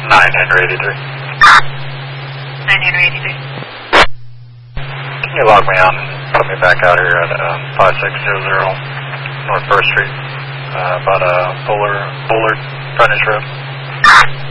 983. 983. Can you log me on and put me back out here at 5600 North 1st Street, about Bullard Frontage Road?